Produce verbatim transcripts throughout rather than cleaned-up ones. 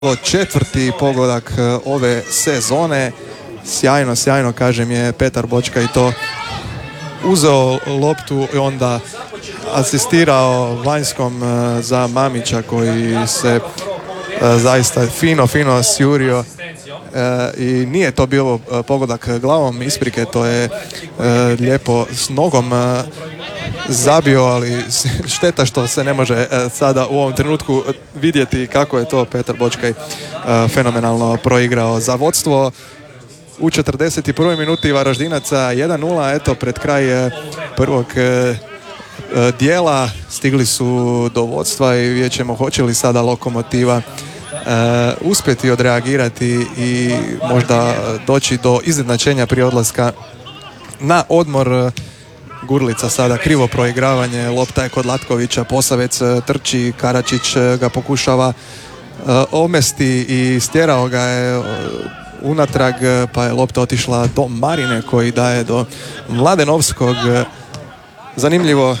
četvrti pogodak ove sezone. Sjajno, sjajno, kažem, je Petar Bočka i to uzeo loptu i onda asistirao vanjskom za Mamića koji se zaista fino, fino sjurio i nije to bilo pogodak glavom, isprike, to je lijepo s nogom zabio, ali šteta što se ne može sada u ovom trenutku vidjeti kako je to Petar Bočkaj fenomenalno proigrao za vodstvo. U četrdeset prvoj minuti Varaždinaca jedan nula, eto pred kraj prvog dijela stigli su do vodstva i vidjet ćemo hoće li sada Lokomotiva Uh, uspjeti odreagirati i možda doći do izjednačenja prije odlaska na odmor. Gurlica sada krivo proigravanje, lopta je kod Latkovića, Posavec trči, Karačić ga pokušava uh, omesti i stjerao ga je uh, unatrag, pa je lopta otišla do Marine koji daje do Mladenovskog. Zanimljivo,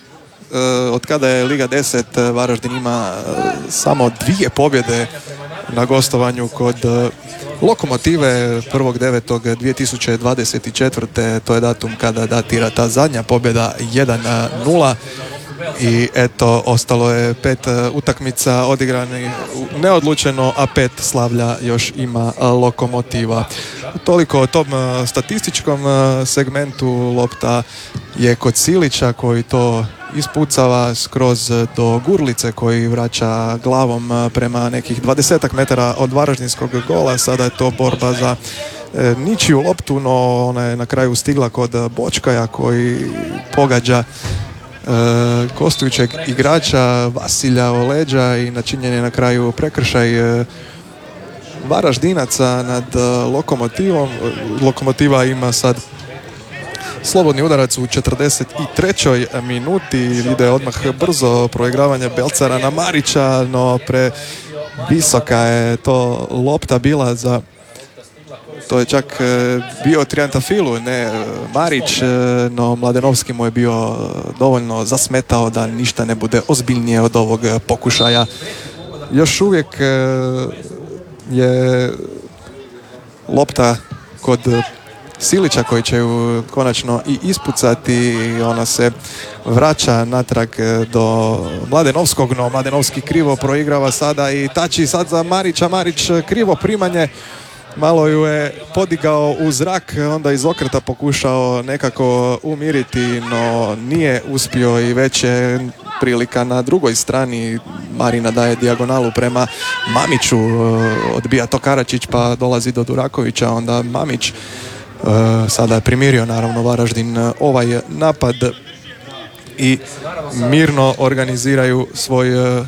od kada je Liga deset, Varaždin ima samo dvije pobjede na gostovanju kod Lokomotive prvog devetog dvije tisuće dvadeset četvrte. To je datum kada datira ta zadnja pobjeda jedan nula. I eto, ostalo je pet utakmica odigrani neodlučeno, a pet slavlja još ima Lokomotiva. Toliko o tom statističkom segmentu. Lopta je kod Silića koji to ispucava skroz do Gurlice koji vraća glavom prema nekih dvadesetak metara od varaždinskog gola. Sada je to borba za e, ničiju loptu, no ona je na kraju stigla kod Bočkaja koji pogađa E, gostujućeg igrača Vasilja o leđa i načinjen je na kraju prekršaj e, Varaždinaca nad e, Lokomotivom. Lokomotiva ima sad slobodni udarac u četrdeset trećoj minuti. Ide odmah brzo proigravanje Belcara na Marića, no pre visoka je to lopta bila za... To je čak bio Triantafilu, ne Marić, no Mladenovski mu je bio dovoljno zasmetao da ništa ne bude ozbiljnije od ovog pokušaja. Još uvijek je lopta kod Silića koji će ju konačno i ispucati. Ona se vraća natrag do Mladenovskog, no Mladenovski krivo proigrava sada i tači sad za Marića. Marić krivo primanje. Malo ju je podigao u zrak, onda iz okreta pokušao nekako umiriti, no nije uspio i već je prilika na drugoj strani. Marina daje dijagonalu prema Mamiću, odbija to Karačić pa dolazi do Durakovića, onda Mamić. Sada je primirio naravno Varaždin ovaj napad i mirno organiziraju svoj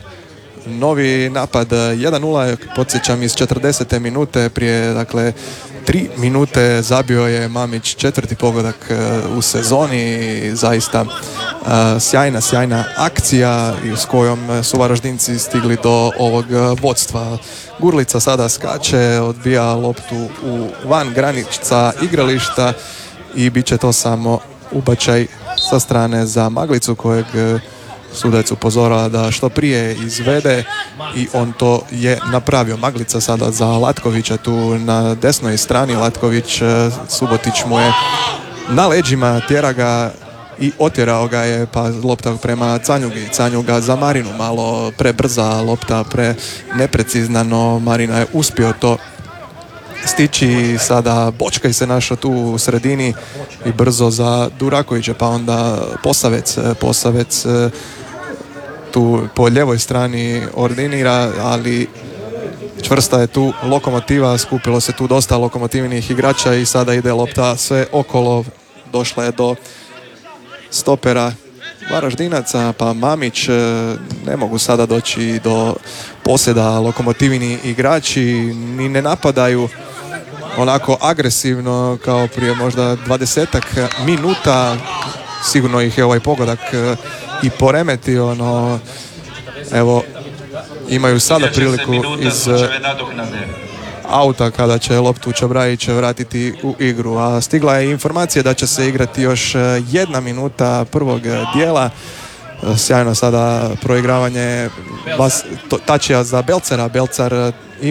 novi napad. Jedan nula, podsjećam, iz četrdesete minute, prije dakle tri minute zabio je Mamić četvrti pogodak u sezoni. Zaista uh, sjajna, sjajna akcija s kojom su Varaždinci stigli do ovog vodstva. Gurlica sada skače, odbija loptu u van granica igrališta i bit će to samo ubačaj sa strane za Maglicu kojeg sudac upozorava da što prije izvede i on to je napravio. Maglica sada za Latkovića tu na desnoj strani. Latković, Subotić mu je na leđima, tjera ga i otjerao ga je, pa lopta prema Canjugi. Canjuga za Marinu, malo prebrza lopta, pre neprecizna, no Marina je uspio to stići. Sada Bočkaj se našao tu u sredini i brzo za Durakovića, pa onda Posavec. Posavec tu po ljevoj strani ordinira, ali čvrsta je tu Lokomotiva, skupilo se tu dosta lokomotivnih igrača i sada ide lopta sve okolo. Došla je do stopera Varaždinaca, pa Mamić. Ne mogu sada doći do posjeda lokomotivni igrači, ni ne napadaju onako agresivno kao prije možda dvadesetak minuta. Sigurno ih je ovaj pogodak i poremetio, no evo imaju sada priliku iz auta kada će loptu Čabrajić vratiti u igru. A stigla je informacija da će se igrati još jedna minuta prvog dijela. sjajno sada proigravanje Vas, to, Tačija za Belcera. Belcar